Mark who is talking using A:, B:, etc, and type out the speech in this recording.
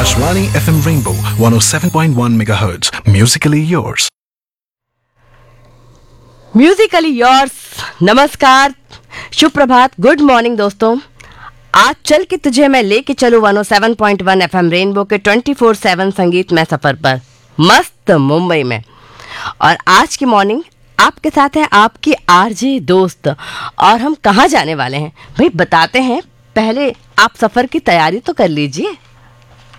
A: Akashvani FM Rainbow 107.1 MHz. Musically yours.
B: Musically yours. नमस्कार, शुभ प्रभात, good morning दोस्तों। आज चल के तुझे मैं लेके चलूं 107.1 FM रेनबो के 24/7 संगीत में सफर पर मस्त मुंबई में। और आज की मॉर्निंग आपके साथ है आपकी आरजे दोस्त। और हम कहाँ जाने वाले हैं भाई बताते हैं, पहले आप सफर की तैयारी तो कर लीजिए।